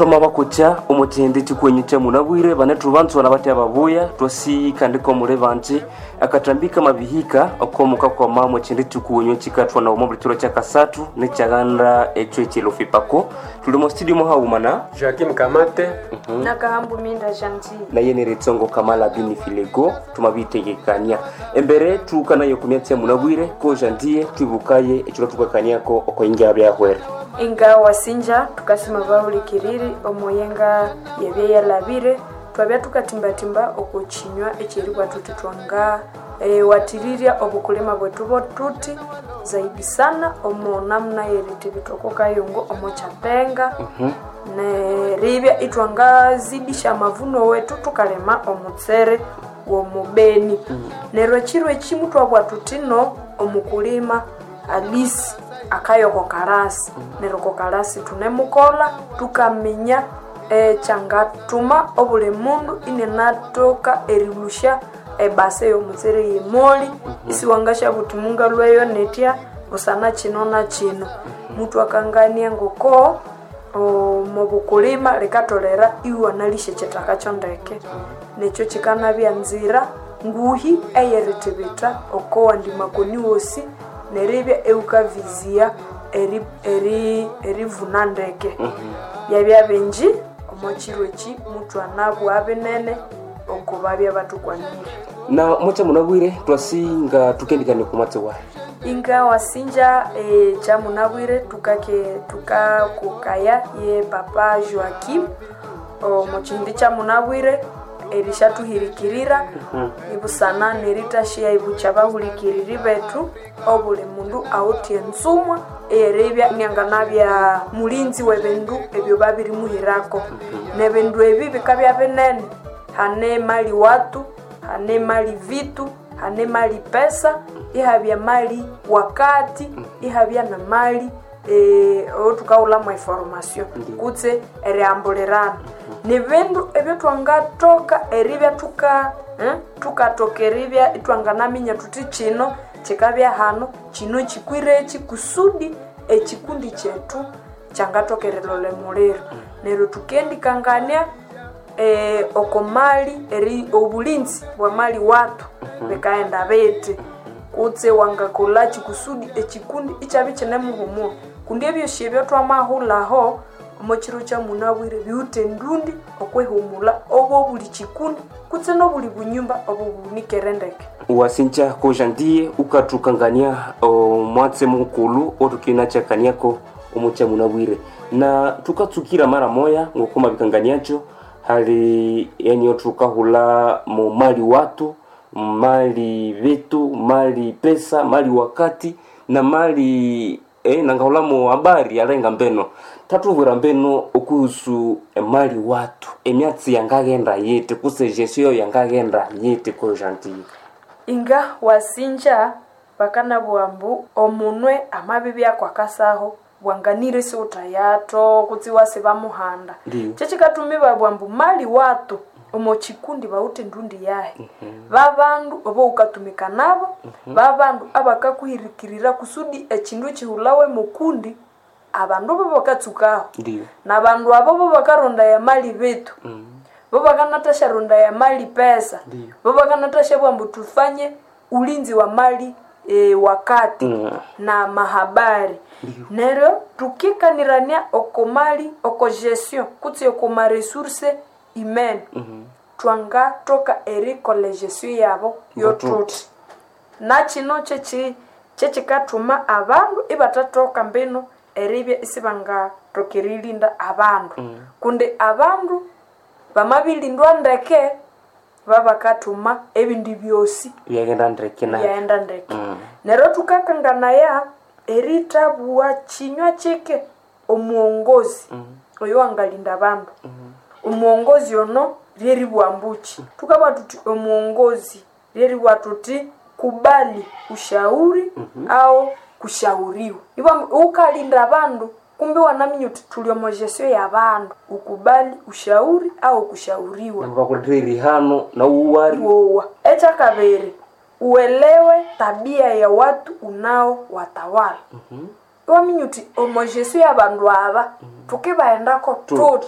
toma bakucha omutende chikwenye cha munabwire banetu bantu nabati ababuya tosi kandiko mulevante akatambika mabihika okomuka kwa mamo chinde chikwenye chikatwa na omobulitiro cha kasatu ne chaganda echo chilofipako tulimo studio mo haumana Joaquim Kamate na kahambu minda janti na yene retsongo kamala bini filego tumabitegekanya embere tukana yokumyatse munabwire ko jantie twibukaye echo tukakanya ko okoinga bya hwere inga wasinja tukasima bauli kiriri omoyenga yebye labire twabya tukatimbatimba okuchinywa ekyeribwa tutitwanga watiriria obukulima bwetu botuti zaidi sana omo namna yerite bitokoka yongo omo chapenga ne ribya itwanga zidisha mavuno wetu tukalema omutsere wo mubeni nero chirwe chimutu abwatutino omukulima alisi akayoko karasi neroko karasi tunemukola tukamenya changatuma obule mundu inenatoka erilusha base yo mutsere yemoli isiwangasha butimunga lweyo netya usana chino na chino mutu akangania ngoko mobukulima lekatolera iwa nalishe chetaka chondeke necho chikana bya nzira nguhi eyeretebeta okowa ndimakoni wosi neribya eukavizia eri vunandeke yabya benji omochirwechi mutu anabu abenene okubabya batukwanire na mocha munabwire twasinga tukendikane kumatse wa inga wasinja cha munabwire tukakukaya ye papa Joaquim mochindi cha munabwire erishatuhirikirira ibusana neritashia ibuchabahurikiriri betu obule mundu autie nsumwa erebya nyanganabya mulinzi webendu ebyo babiri muhirako nebendu ebi bikabya benene hane mali watu hane mali vitu hane mali pesa ihabya mali wakati ihabya na mali otukaula mu information kutse eriambulerana nebendu ebyo twangatoka eribya tukatokeribya itwanganaminya tuti chino chikabya hano chino chikwire kusudi ekikundi chetu changatokerelole mulero nero tukendikangania okomali eri obulinzi bwa mali watu bekaenda bete kutse wangakola chikusudi ekikundi ichabi chinemuhumu kundi ebyo shebyo twamahulaho omochiro cha munabwire biute ndundi okwehumula obo buli chikundi kutse no buli bunyumba obo bunikerendeke wasincha ko jandie ukatukangania mwatse mukulu otukina chakaniako omocha munabwire na tukatsukira mara moya ngokoma bikanganiacho hali yani otukahula mu mali watu mali vitu mali pesa mali wakati na mali nangahula mu habari alenga mbeno tatuvura mbeno okuhusu mali watu emyatsi yangagenda yete kusejesio yangagenda yete ko jantie inga wasinja bakana bwambu omunwe amabibi akwakasaho bwanganire si utayato kutsiwa seba muhanda chechikatumiba bwambu mali watu omochikundi baute ndundi yahe babandu obo ukatumika nabo babandu abakakuhirikirira kusudi echindu chihulawe mukundi abandu bo bakatsukaho na bandu abo bakaronda ya mali betu bo bakanatasha ronda ya mali pesa bo bakanatasha bwambu tufanye ulinzi wa mali wakati na mahabari nero tukikanirania okomali okogestion kutsi okoma resource humaine twanga toka eriko legestion yabo yotuti na chino chechikatuma abandu ibatatoka mbeno eribya isibanga tokerilinda abandu kunde abandu bamabilindwa ndeke babakatuma ebindi byosi yagenda ndeke nero tukakangana ya eritabua chinywa cheke omuongozi oyo angalinda abandu omuongozi ono lyeri bwambuchi tukaba tuti omuongozi lyeri watuti kubali ushauri au kushauriwa iba ukalinda abandu kumbe wanaminyuti tuliomojesio ya abandu ukubali ushauri au kushauriwa bakutiriri hano na uwari wowa echa kabere uelewe tabia ya watu unao watawala waminyuti omojesio ya abandu aba tukibaendako tuti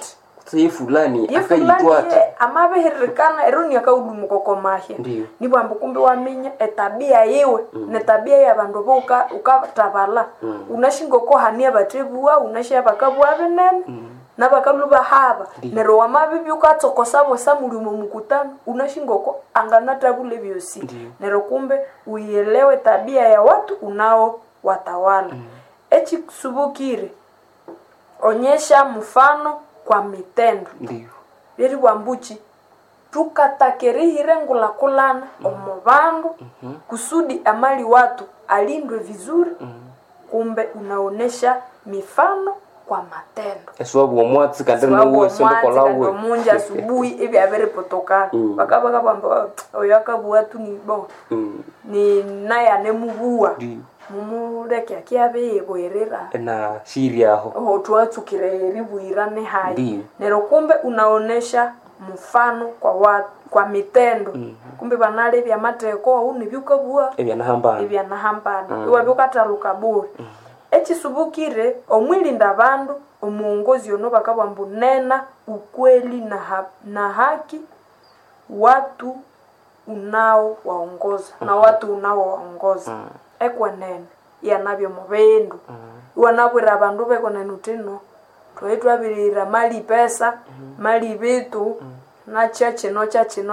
Tsaye fulani ye fulani akaitwata. ye amabeherikana eroni akaudumuko komahya Ndiyo. nibwambu kumbe waminya etabia yewe ne tabia ya bandu boka ukatabala unashingo ko hania batebua unashya bakabwa benene nabakaluba haba nero wamabibi ukatsokosabo samulimo mukutano unashingo ko anganatabule byosi nero kumbe uielewe tabia ya watu unao watawala echi subukire onyesha mfano kwa mitendo. Ndiyo. Biri bwambuchi tukatakirihire ngulakulana omubandu kusudi amali watu alindwe vizuri kumbe unaonesha mifano kwa matendo. Eswabu omwatsi kandena uwe sendo kolawe. Munja asubuhi ebi abere potoka. Bakaba bamba oyakabuwa tu ni bon. Ni naya nemubuwa. Ndiyo. Mumureke akiabe boerera Na shiri aho. Tuatsukire ribuirane hai. Nero kumbe unaonesha mfano kwa mitendo. Kumbe banale bya mateko au nibyukabua ebya nahambana iwa byukataluka bure ekisubukire omwilinda bandu omuongozi ono bakabambu nena ukweli na haki watu unao waongoza na watu unao waongoza ekwenene yanabyo mubendo wanabwira bandu beko nenutino twetwabirira mali pesa mali bitu na chachino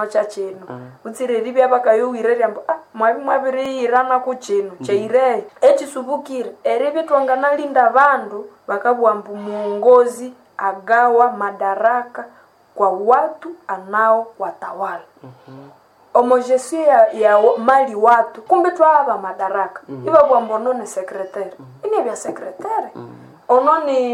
utsireri bya bakayowirere ambo mwabirira na kuchino chaire ekisubukire erebe twangana linda bandu bakabwambu muongozi agawa madaraka kwa watu anao watawala omojesie ya mali watu kumbe twaba madaraka iba bwambo none secretary ini bya secretary ono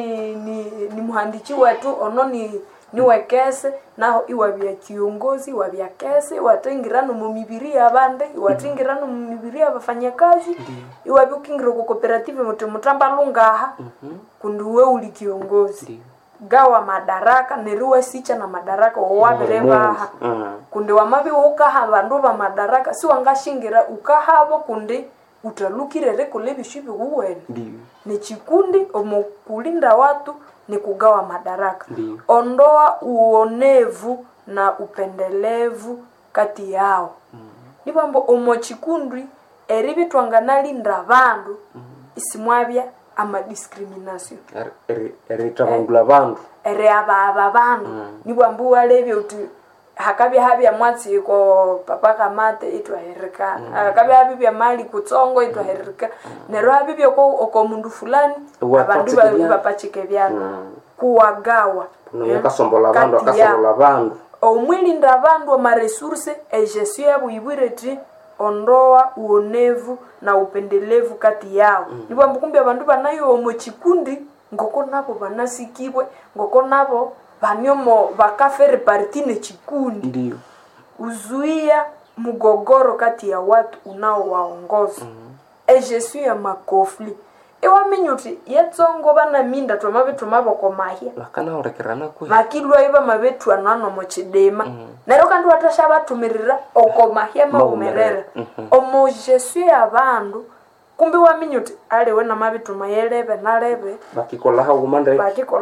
ni muhandichi wetu ono ni wekese naho iwa bya kiongozi wa bya kese watengirano mu mibiri y'abande watengirano mu mibiri y'abafanyakazi iwa byukingiro ku cooperative mutamba lungaha kunduwe uli kiongozi gawa madaraka neruwa sicha na madaraka waberebaha kunde wamabi ukaha bandu ba madaraka si wangashingira ukahabo kunde utalukirere kule bishibi uwene ni chikundi omukulinda watu ni kugawa madaraka. Ondoa uonevu na upendelevu kati yao. Nibambo omochikundi eribi twanganalinda bandu isimwabya ama discrimination. Eritabangula bandu. Aba bandu. Nibambo walebi uti hakabya habya mwatsi ko papa kamate itwa herika hakabya habya mali kutsongo itwa herika nero habya ko mundu fulani abandu bapachike byana kuwagawa yakasombola bandu akasombola bandu omwilinda bandu ama resource egestion yabo ibwireti ondoa uonevu na upendelevu kati yao nibo mbukumbi abandu banayo omochikundi ngoko nabo banasikibwe ngoko nabo banyomo bakafere partine chikundi ndiyo uzuia mugogoro kati ya watu unao waongoza ejesu ya makofli ewa minyuti yetsongo bana minda tomabetu maboko mahia lakana orekerana kwe bakilwa iba mabetu anano mochidema nero kandi watasha batumirira oko mahia maumerera omo jesu ya bandu kumbi wa minyuti alewe na mabitu mayelebe nalebe bakikola hawo mande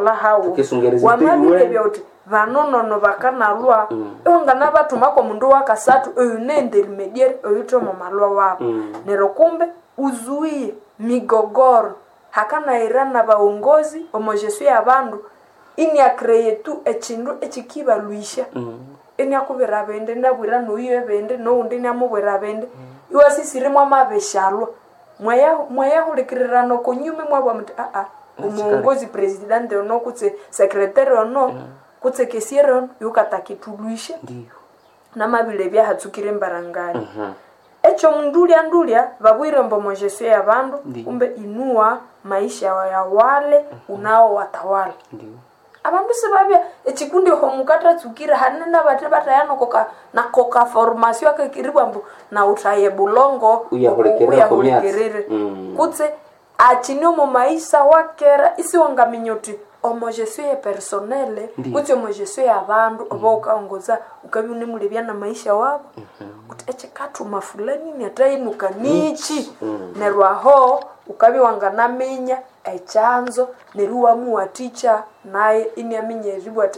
wa mabite byoti vanonono bakanalwa ngana batuma ko mundu wakasatu nende remediere oyuto mu malwa wabo nero kumbe uzuie migogoro hakana irana baongozi omojesu ya bandu ini akreye tu echindu echikiba luisha ini akubera bende nabwira no yebende no undi nyamubwera bende iwasisirimo amabeshalwa mwaya hulikirano konyume mwabwa mti umuongozi presidente ono kutse secretary ono kutse kesiere ono yukatakituluisha na mabile bya hatsukire mbarangani echo ndulia babwire mbomo Yesu ya bandu kumbe inua maisha ya wale unao watawala abantu sebabya ekikundi homukata tsukira hanena bate batayano koka formation akakiribambo na utaye bulongo uyahulekerere kutse achinyo mu maisha wakera isi wangaminyoti omo Yesu ya personnel kutse omo Yesu ya bandu oboka ongoza ukabune mulebya na maisha wabo kuti echekatu mafulani ni atainuka nichi nerwaho ukabi wanganamenya echanzo neruwa muwa teacher naye ini aminye ribwati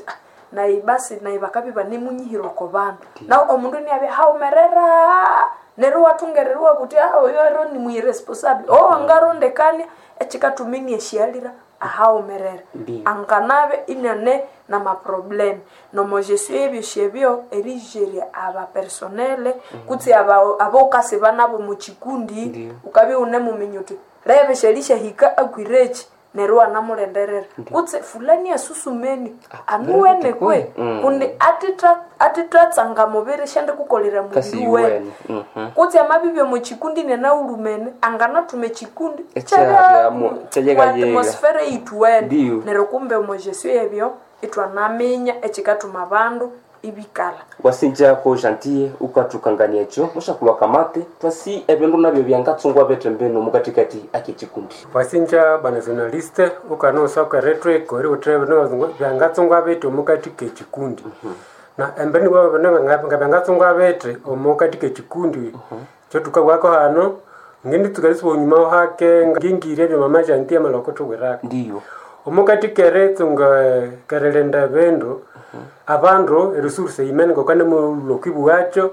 na ibasi na ibakabi banemunyihiro ko bantu na omundu ni abe haumerera neru watungererwa buti oyo ni mu irresponsible angarondekania echikatumini eshialira ahaumerera anganabe inane na maprobleme no mojesu ebyo erigere aba personnel kuti abokase banabo mu chikundi ukabi une muminyuti lebe shelisha hika agwirechi nerwa namurenderera kuti fulani asusumeni anuwene kwe kundi atitra tsanga mubere shande kukolera mundu we kuti amabibyo mu chikundi nena ulumene angana tume chikundi chayega atmosphere ituwene nero kumbe mu Jesu ebyo itwanamenya echikatuma bandu ibikala wasinja ko gentil ukatukangania echo mushakulwa kamate twasi ebindu nabyo byangatsungwa betembeno mukatikati akechikundi wasinja bana journaliste ukanosa ka retwe kori utrebe no byangatsungwa beto mukatike chikundi na embeni babo byangatsungwa bete omukatike chikundi cyo tukagwako hano ngindi tukalisibo nyuma hake ngingire byo mama gentil amalokoto weraka ndiyo omukatike retsunga karelenda bendo abandu resource imene kokane mu lokibu wacho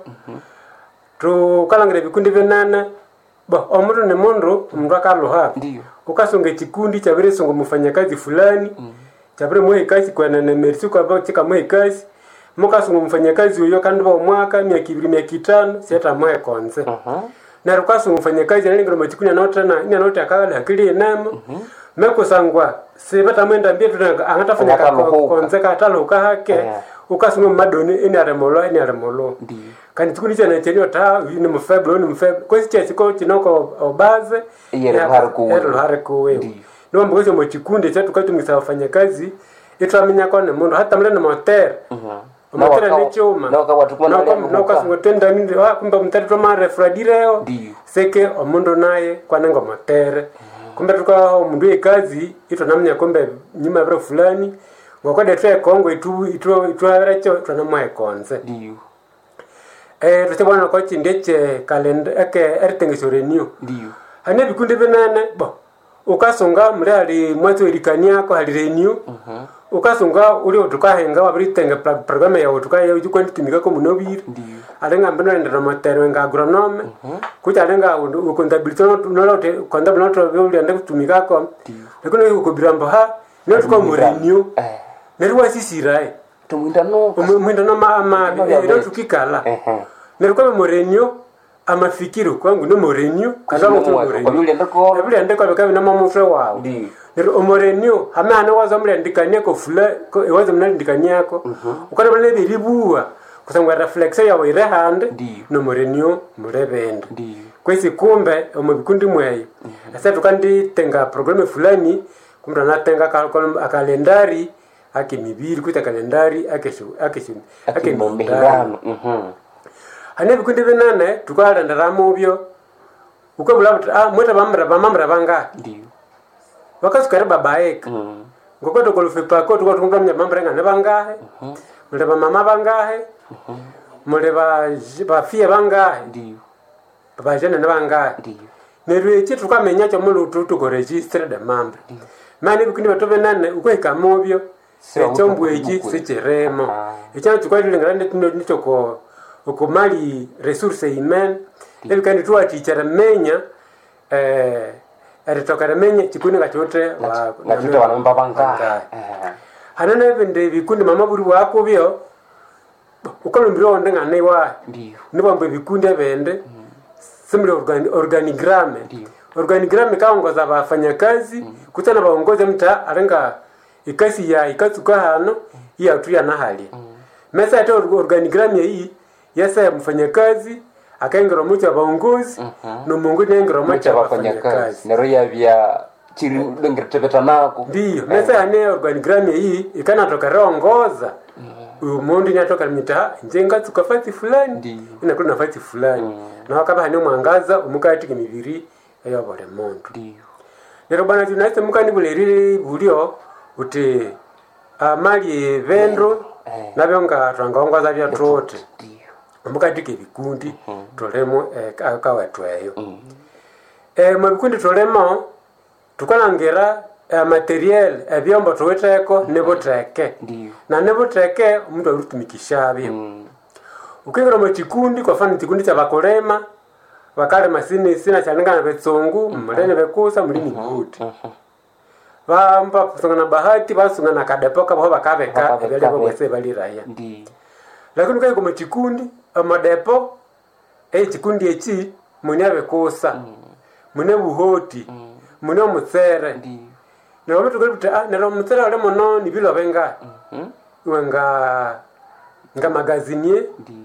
to kalangire bikundi benana omuntu ne mundu akaloha ndiyo ukasonga chikundi cha bere songo mfanyakazi fulani cha bere mwe kazi kwa na merisi kwa ba chika mwe kazi mukasonga mfanyakazi uyo kandi ba mwaka 200-500 seta mwe konze na rukasonga mfanyakazi alingiro machikunya notana ina nota akala akili enama meko sangwa sebata mwenda mbie tutanga angatafanya konze kataloka hake ukasonga madoni ina remolo kandi chikundi cha nachenyo ta ni mfeblo kwesi cha chiko chinoko obaze yero hariko wewe no mbozo mu chikundi cha tukatumisa wafanyakazi itwamenya kwa mundu hata mlene moteur moteur ni chuma na wakati kwa na ukasunga tenda nini kumbe mtari to mare fradireo seke omundu naye kwa nengo moteur kumbe tuka mundu ekazi itwanamenya kumbe nyuma bro fulani ngokode twa kongo itu aracho twanamwa konze ndiyo tutebwana kwa chindeche kalenda ake ertengesho renew ndiyo ane bikundi benane ukasonga muli mwezi elikania ko hali renew ukasonga uli utukahenga wabritenge program ya utukaye ukwenda tumika ko munobiri ndiyo alenga mbona ndera matero nga agronome kucha alenga ukontability nolote kontability uli ande kutumika ko ndikono yuko birambo ha no tuko mu renew nerwa sisirai mwinda no mama ndo tukikala nerwa mu renew amafikiro kwangu no morenyo kaza mu abuli andeko bakabi na mamufre wao nero omorenyo hamana waza mulendikanye ko fula ko waza mulendikanye yako ukana bale biribuwa kusangwa reflex yawe ire hand no morenyo murebenda kwesi kumbe omubikundi mweyo asa tukandi tenga program fulani kumbe natenga kalendari akimibiri kuita kalendari akimondano ane bikundi benane tukalenda ramubyo ukobula mweta bamamra banga ndiyo wakasukare babaeka ngokoto kolufepa ko tukatungamya mamrenga ne bangahe mule bamama bangahe mule bafia bangahe ndiyo babajene ne bangahe ndiyo nerwechi tukamenya cyo mulu tuko register de membre mane bikundi batobenane ukweka mubyo echombweji secheremo echa tukalilengana nitoko okomali resource humaine ebikandi tuwa teacher menya eritoka menya chikundi gachote wa nachote wanamba banga hanana ebinde bikundi mama buri wako byo ukolombiro onde ngane wa ndiyo nibambe bikundi ebende simile organigramme organigramme kaongoza abafanyakazi kutana baongoze mta arenga ikasi ya ikatsuka hano iya tuya na hali mesa ate organigramme hii yasa mfanyakazi akaingira mucha baongozi no mungu nengira mucha bafanyakazi nero ya bya chiri ndengetebeta nako ndiyo mesa ane organigramme hii ikana toka rongoza umuntu nyatoka mita njenga tukafati fulani inakuna nafasi fulani na wakaba hane mwangaza umukati kimibiri eyo bole muntu ndiyo nero bana tunaise mukani buleriri bulyo uti amali vendro nabyonga twangaongoza bya trote mukatike bikundi tolemo kawetweyo mu bikundi tolemo tukalangera material ebyombo tuwiteko nibuteke Ndiyo. na nibuteke omundu arutumikishabyo ukingira mu kikundi kwa fani kikundi cha bakolema bakalema sina chanengana betsungu mulene bekusa mulini good bamba kusongana bahati basungana kadepoka bo bakabeka ebele bo bwese baliraya Ndiyo. lakini kai mu kikundi amadepo kikundi echi mune bekusa mune buhoti mune omutsere Ndiyo. na watu kweli nero mutsere ole mono ni bilo benga nga magazinie Ndiyo.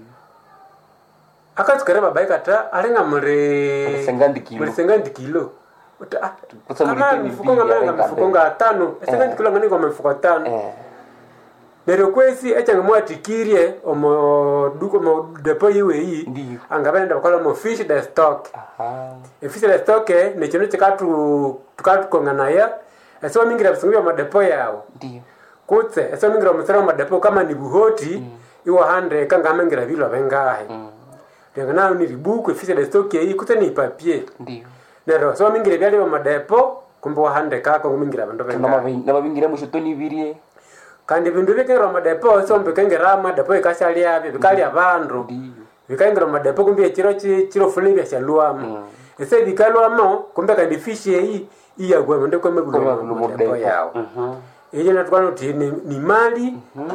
akatukere babaye kata alenga muri 50 kilo uta Kusa muri kama teni mfuko mbili, nga alenga mfuko nga 5 50 kilo ngani kwa mfuko 5 nero kwesi echange mwatikirie omo duko mo depo yiwe yi Ndiyo. angabenda bakola mo fish the stock fish the stock ne kino tukatukongana ya eso mingira bisungu ya depo yao Ndiyo. kutse eso mingira musera madepo kama ni buhoti iwa hande kanga mengira bilo bengahe ngana ni ribuku fish the stock yi kutse ni papier Ndiyo. nero so mingira byali ba madepo kumbe wa hande kako mingira bando bengahe Na babingira mushotoni birie. kandi bindu bikengera madepo so mbekengera madepo ikashali yabe bikali abandu Ndiyo. bikengera madepo kumbe chiro fulani bya shalwamo ese bikalwamo kumbe kandi fish yi iyagwa mende kwa madepo yao Eje na tukano ni mali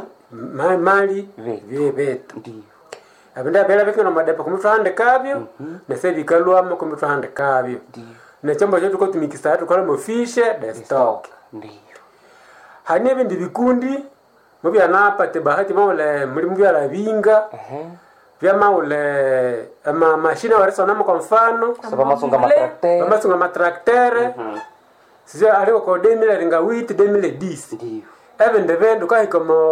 mali vebetu Ndiyo. abenda bela bikino madepo kumutwande kabyo na sebi kalwamo kumutwande kabyo Ndiyo. na chombo chetu ko tumikisa tukala mo fish the stock Ndiyo. hani ebindi bikundi mubya napate bahati maule muri mubya la binga vya maule mashina waresona kwa mfano Saba masunga matraktere sisi aliko kwa 2008 2010 Ndiyo. even the vendo kai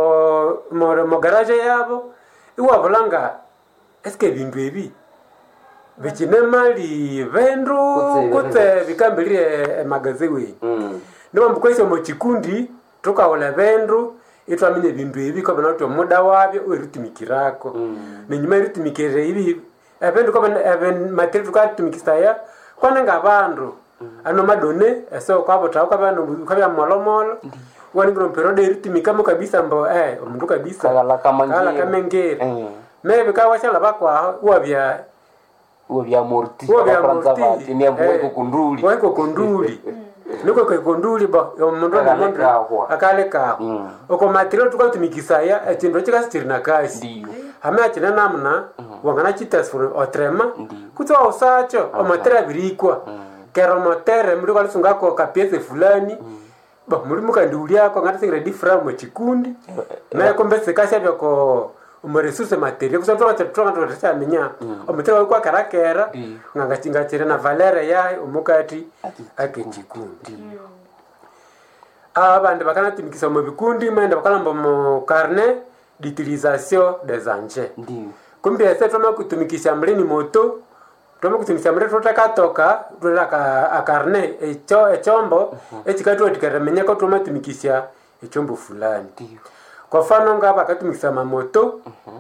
mo garage yabo iwa volanga eske bindu ebi bichine mali vendu kutse bikambilie magazewe ndo mbukwese mo chikundi tukaola vendu itwamenye bindu ebi kwa banato muda wabyo uritumikirako nenyuma iritumikire ibi evendu kwa material tukatumikisaya kwananga abandu ano madone eso kwabota kwa bana ukabya molomolo wani ngro perode iritimikamo kabisa mbo omundu kabisa Kala kamengere mebe kawashala bakwa Uwabya morti. Uwabya ni ambuko kunduli. Wako kunduli. Niko kwa kunduli ba omundu akale ka. Oko material tukatumikisaya etindo chikasitiri na kasi. Ndiyo. Hame achina namna wangana chitasfuru otrema kutwa osacho omatera birikwa kero motere muri kwalisunga ko kapiese fulani ba muri mukanduli yako ngati singira different mu chikundi na kombese kasha byako umaresource material kusatoka tatoka tsamenya omatera kwa karakera nganga chingachire na valere yae umukati ake chikundi abandi bakana tumikisa mu bikundi menda bakalamba mu carnet d'utilisation des engins. Ndiyo. Kumbe ese tuma kutumikisha mlini moto tuma kutumikisha mlini toka tulaka akarne echombo echikatu tikaremenya ko tuma tumikisha echombo fulani. Ndiyo. Kwa mfano ngaba katumikisha mamoto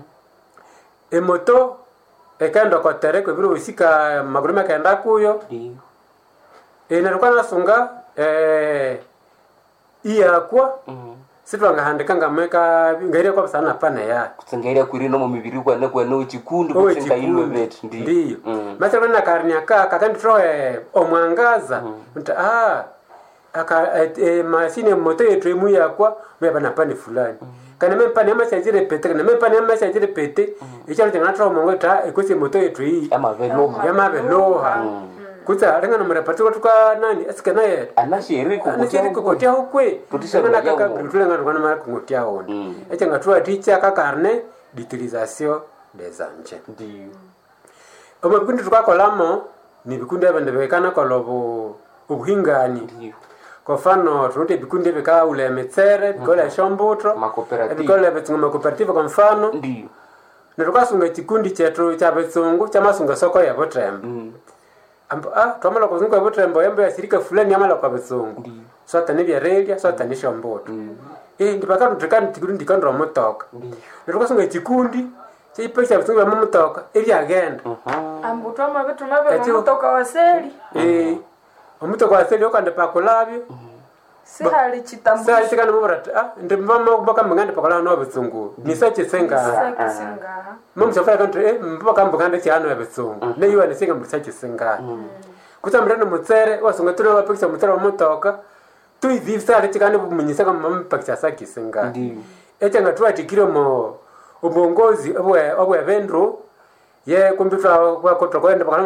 emoto ekanda kwa tereko biro usika maguruma kaenda kuyo. Ndiyo. Inaruka nasunga iyakwa sitwanga handika ngameka ngaire kwa sana pana ya kutsengeria kwirino mu mibiri kwa no chikundi kutsenga ilwe vet ndiyo masala na karnia kandi troe omwangaza aka mashine moto yetu emu yakwa meba na pani fulani kana mempa ne masajire pete kana mempa ne masajire pete ichalo tengatra omongota ekwese moto yetu hii yama veloha kuta renga na mrapatu tuka nani eske naye anashiri kukotia hukwe tutisema kaka tulenga tukana mara kungotia ona eche ngatua ticha kakarne d'utilisation des engins ndiyo obikundi tukakolamo ni bikundi abendebekana kolobo ubuhingani ndiyo kwa mfano tunute bikundi bika ule metsere bikola shombuto bikola betunga cooperative kwa mfano ndiyo na tukasunga kikundi chetu cha betsungu cha masunga soko ya Botrembo twamala kuzunguka Botrembo yambo ya shirika fulani amala kwa betsungu so tanibya relia so tanisha mboto ndipaka tutekana kikundi ndikandwa motoka na tukasunga kikundi chipe cha betsungu ya motoka ili agenda ambuto mabetu mabe motoka waseli omutoka waseli okande pakolabyo si hali chitambulisho Sasa chikana mubara ndi mama baka mngande pakola no betsungu ni sache senga sakisinga mama safari kantre baka mngande cyano ya betsungu ne yiwa ne senga msache senga kutamrana mutsere wasunga tule wapikisa mutsere wa motoka tu ivi sale chikana bumenyisa kama mama pakisa saki senga Ndiyo. echa ngatwa tikiro mo ubongozi obwe vendro ye kumbitwa kwa kotokwenda pakana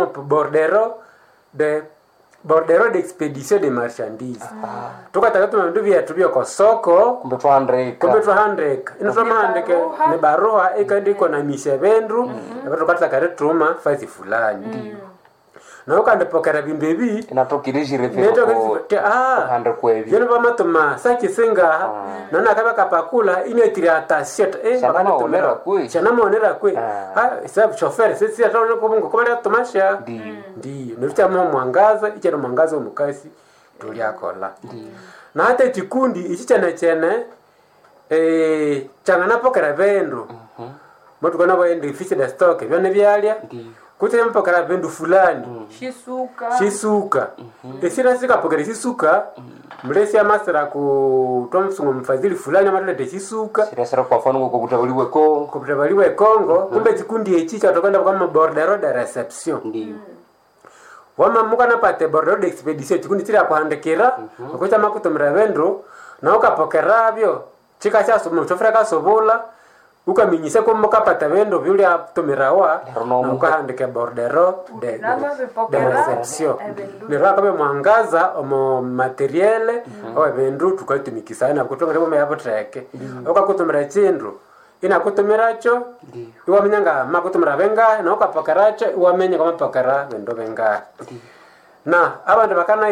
bordero d'expédition de marchandises tukataka tumendu vya tubio kwa soko kumbe 200 kumbe 200 inotomaandike ne baroha ikandiko na misevendru tukataka kare truma fazi fulani na ukandipokera bindu ebi inatokirije neto refeko ah 100 kwevi yeno bamatoma saki senga nana kaba kapakula inetiri atasiet Shana maonera kwe. chana maonera kwe sababu chauffeur sisi ataona kubungo kwa tomasha Ndiyo. ndiyo nilita mwangaza ichero mwangaza omukasi tuliakola na hata kikundi ichichana chene changana pokera vendo motu kana baende fiche da stock byone byalya Ndiyo. kuti mpokera vendo fulani shisuka esira sika pokera shisuka mlesi amasera ku tomsungu mfadhili fulani amatele de shisuka sirasara kwa fano ngo kutabaliwe ko kutabaliwe Kongo kumbe kikundi echi chatokenda kama bordereau de reception ndiyo wama mukana pate bordereau de expedition kikundi tira kuhandikira okucha makutumira vendro na ukapokera byo chika cha somo chofra ka sobola ukaminyise ko mukapata vendo byuli atumirawa na ukahandike bordereau de reception nirakabe mwangaza omo materiele owe vendu tukatumikisana kutonga bo yapo treke ukakutumira chindu inakutumiracho iwamenyanga makutumira benga na ukapokeracho iwamenye kama pokera vendo benga na abantu bakana